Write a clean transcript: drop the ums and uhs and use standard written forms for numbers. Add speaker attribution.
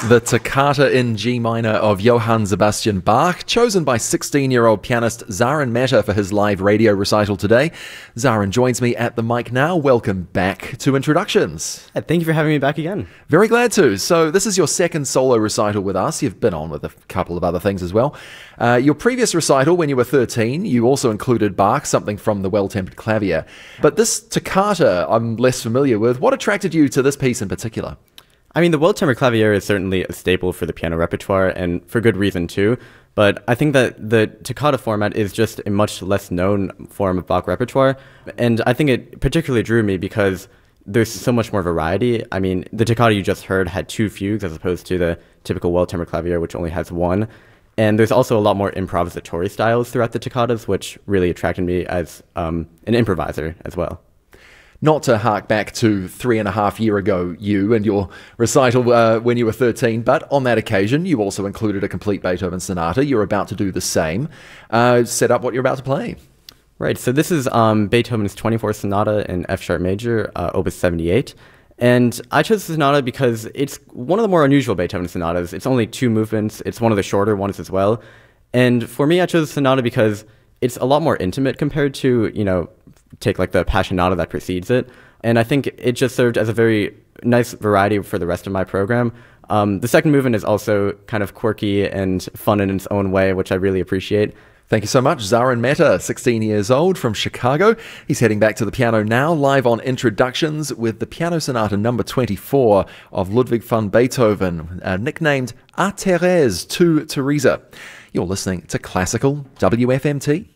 Speaker 1: The Toccata in G minor of Johann Sebastian Bach, chosen by 16-year-old pianist Zaran Mehta for his live radio recital today. Zaran joins me at the mic now. Welcome back to Introductions.
Speaker 2: Thank you for having me back again.
Speaker 1: Very glad to. So this is your second solo recital with us. You've been on with a couple of other things as well. Your previous recital, when you were 13, you also included Bach, something from the Well-Tempered Clavier. But this toccata I'm less familiar with. What attracted you to this piece in particular?
Speaker 2: I mean, the Well-Tempered Clavier is certainly a staple for the piano repertoire, and for good reason too. But I think that the toccata format is just a much less known form of Bach repertoire, and I think it particularly drew me because there's so much more variety. I mean, the toccata you just heard had 2 fugues as opposed to the typical Well-Tempered Clavier, which only has 1. And there's also a lot more improvisatory styles throughout the toccatas, which really attracted me as an improviser as well.
Speaker 1: Not to hark back to 3.5 years ago, you and your recital when you were 13, but on that occasion, you also included a complete Beethoven sonata. You're about to do the same. Set up what you're about to play.
Speaker 2: Right, so this is Beethoven's 24th Sonata in F-sharp major, Opus 78. And I chose the sonata because it's one of the more unusual Beethoven sonatas. It's only 2 movements. It's one of the shorter ones as well. And for me, I chose the sonata because it's a lot more intimate compared to, take like the Passionata that precedes it. And I think it just served as a very nice variety for the rest of my program. The second movement is also kind of quirky and fun in its own way, which I really appreciate.
Speaker 1: Thank you so much. Zaran Mehta, 16 years old from Chicago. He's heading back to the piano now, live on Introductions with the Piano Sonata number 24 of Ludwig van Beethoven, nicknamed A Thérèse to Teresa. You're listening to Classical WFMT.